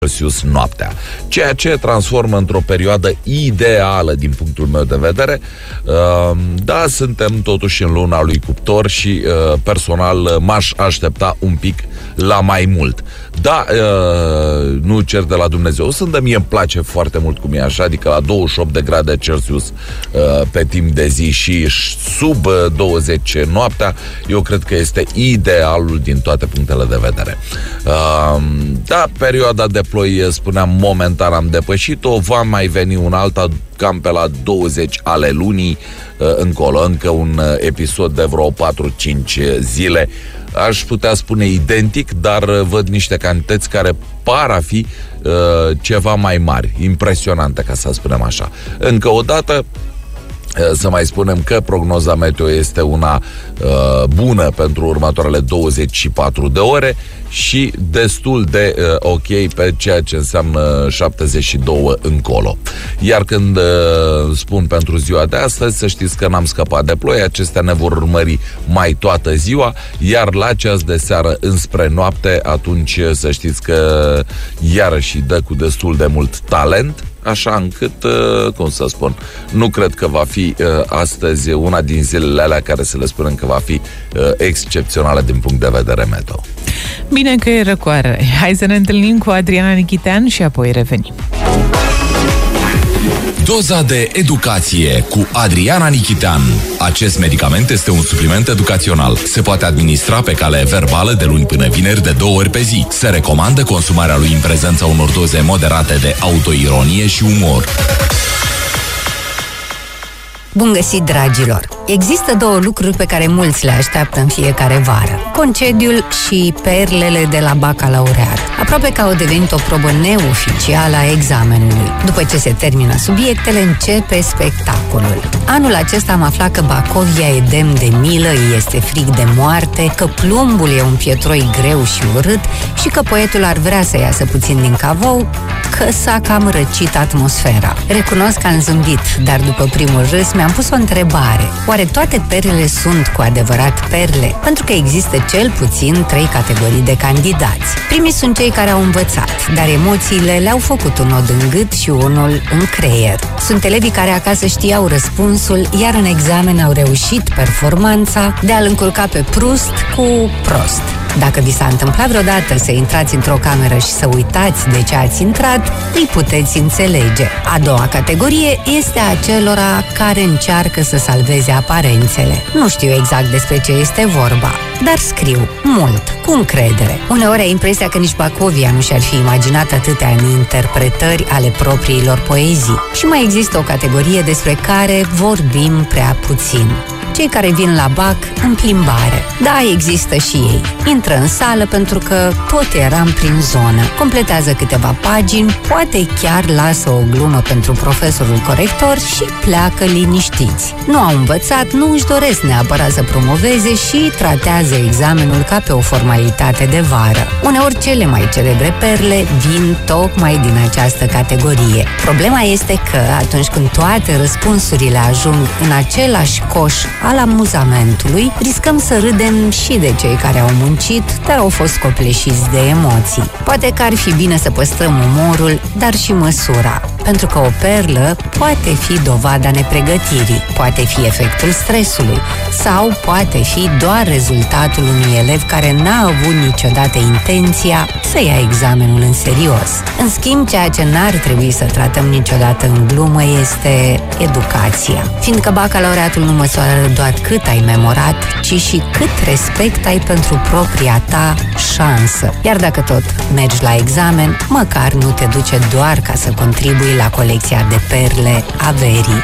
Celsius noaptea, ceea ce transformă într-o perioadă ideală din punctul meu de vedere. Da, suntem totuși în luna lui Cuptor și personal m-aș aștepta un pic la mai mult. Da, nu cer de la Dumnezeu, mie îmi place foarte mult cum e așa, adică la 28 de grade Celsius pe timp de zi și sub 20 noaptea, eu cred că este idealul din toate punctele de vedere. Da, perioada de ploi, spuneam, momentan am depășit-o, va mai veni un alta cam pe la 20 ale lunii încolo, încă un episod de vreo 4-5 zile. Aș putea spune identic, dar văd niște cantități care par a fi ceva mai mari, impresionante, ca să spunem așa. Încă o dată, să mai spunem că prognoza meteo este una bună pentru următoarele 24 de ore și destul de ok pe ceea ce înseamnă 72 încolo. Iar când spun pentru ziua de astăzi, să știți că n-am scăpat de ploi, acestea ne vor urmări mai toată ziua, iar la ceas de seară înspre noapte, atunci să știți că iarăși dă cu destul de mult talent, așa încât, cum să spun, nu cred că va fi astăzi una din zilele alea care să le spunem că va fi excepțională din punct de vedere meteo. Bine că e răcoare. Hai să ne întâlnim cu Adriana Nichitean și apoi revenim. Doza de educație cu Adriana Nichitean. Acest medicament este un supliment educațional. Se poate administra pe cale verbală de luni până vineri de 2 ori pe zi. Se recomandă consumarea lui în prezența unor doze moderate de autoironie și umor. Bun găsit, dragilor! Există 2 lucruri pe care mulți le așteaptă în fiecare vară: concediul și perlele de la bacalaureat. Aproape că au devenit o probă neoficială a examenului. După ce se termină subiectele, începe spectacolul. Anul acesta am aflat că Bacovia e demn de milă, îi este frig de moarte, că plumbul e un pietroi greu și urât și că poetul ar vrea să iasă puțin din cavou, că s-a cam răcit atmosfera. Recunosc că am zâmbit, dar după primul râs mi-am pus o întrebare. Oare toate perlele sunt cu adevărat perle? Pentru că există cel puțin 3 categorii de candidați. Primii sunt cei care au învățat, dar emoțiile le-au făcut un nod în gât și unul în creier. Sunt elevii care acasă știau răspunsul, iar în examen au reușit performanța de a-l încurca pe Proust cu prost. Dacă vi s-a întâmplat vreodată să intrați într-o cameră și să uitați de ce ați intrat, îi puteți înțelege. A doua categorie este a celora care încearcă să salveze aparențele. Nu știu exact despre ce este vorba, dar scriu mult, cu încredere. Uneori ai impresia că nici Bacovia nu și-ar fi imaginat atâtea interpretări ale propriilor poezii. Și mai există o categorie despre care vorbim prea puțin: cei care vin la bac în plimbare. Da, există și ei. Intră în sală pentru că tot eram prin zonă. Completează câteva pagini, poate chiar lasă o glumă pentru profesorul corector și pleacă liniștiți. Nu au învățat, nu își doresc neapărat să promoveze și tratează examenul ca pe o formalitate de vară. Uneori cele mai celebre perle vin tocmai din această categorie. Problema este că atunci când toate răspunsurile ajung în același coș al amuzamentului, riscăm să râdem și de cei care au muncit, dar au fost copleșiți de emoții. Poate că ar fi bine să păstrăm umorul, dar și măsura, pentru că o perlă poate fi dovada nepregătirii, poate fi efectul stresului sau poate fi doar rezultatul unui elev care n-a avut niciodată intenția să ia examenul în serios. În schimb, ceea ce n-ar trebui să tratăm niciodată în glumă este educația, fiindcă bacalaureatul nu măsoară doar cât ai memorat, ci și cât respect ai pentru propria ta șansă. Iar dacă tot mergi la examen, măcar nu te duce doar ca să contribui la colecția de perle a verii.